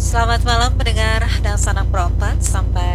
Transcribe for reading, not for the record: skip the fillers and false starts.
Selamat malam pendengar dan sanak Pro 4. Sampai